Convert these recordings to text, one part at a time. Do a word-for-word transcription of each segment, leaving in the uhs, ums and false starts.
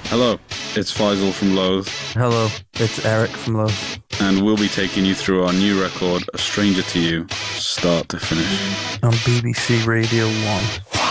Hello, it's Faisal from Loathe. Hello, it's Eric from Loathe. And we'll be taking you through our new record, A Stranger to You, start to finish. On B B C Radio one.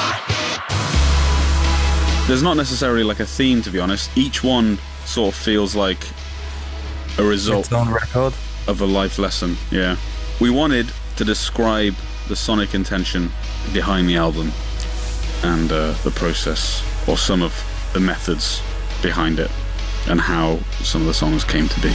There's not necessarily like a theme, to be honest. Each one sort of feels like a result Its own record. of a life lesson, yeah. We wanted to describe the sonic intention behind the album and uh, the process, or some of the methods behind it, and how some of the songs came to be.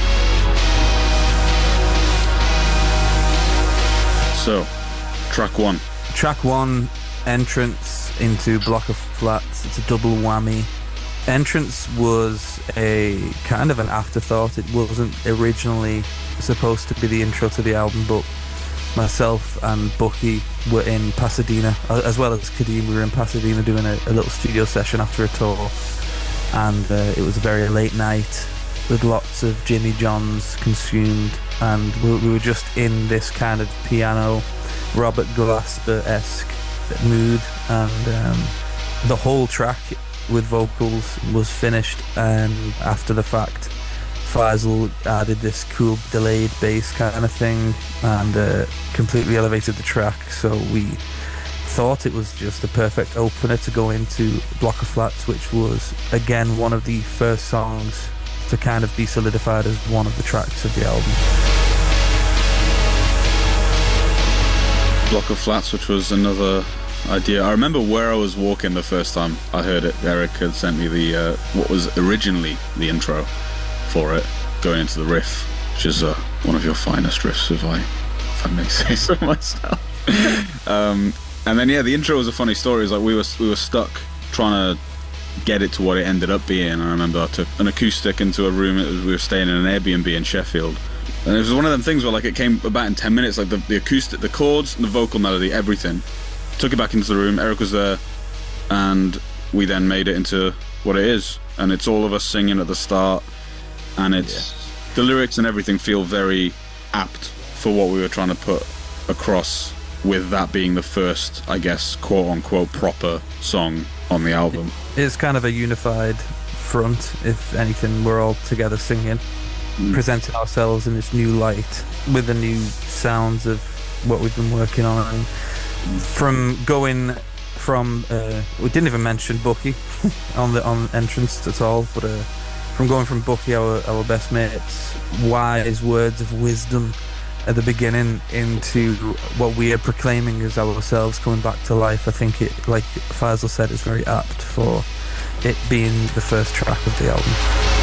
So, track one. Track one, Entrance into Block of Flats. It's a double whammy. Entrance was a kind of an afterthought. It wasn't originally supposed to be the intro to the album, but myself and Bucky were in Pasadena, as well as Kadeem. We were in Pasadena doing a, a little studio session after a tour, and uh, it was a very late night with lots of Jimmy Johns consumed, and we, we were just in this kind of piano Robert Glasper-esque mood, and um, the whole track with vocals was finished, and after the fact Faisal added this cool delayed bass kind of thing and uh, completely elevated the track, so we thought it was just the perfect opener to go into Block of Flats, which was again one of the first songs to kind of be solidified as one of the tracks of the album. Block of Flats, which was another idea. I remember where I was walking the first time I heard it. Eric had sent me the uh, what was originally the intro for it, going into the riff, which is uh, one of your finest riffs, if I if I may say so myself. um, and then yeah, the intro was a funny story. It was like we were we were stuck trying to get it to what it ended up being. I remember I took an acoustic into a room. It was, we were staying in an Airbnb in Sheffield, and it was one of them things where like it came about in ten minutes, like the, the acoustic, the chords, the vocal melody, everything. Took it back into the room. Eric was there, and we then made it into what it is. And it's all of us singing at the start, and it's yeah. the lyrics and everything feel very apt for what we were trying to put across, with that being the first, I guess, quote-unquote proper song on the album. It's kind of a unified front, if anything. We're all together singing, mm. presenting ourselves in this new light with the new sounds of what we've been working on. And from going from uh, we didn't even mention Bucky on the on Entrance at all, but uh, from going from Bucky, our our best mate's wise words of wisdom at the beginning, into what we are proclaiming as ourselves coming back to life, I think it, like Faisal said, is very apt for it being the first track of the album.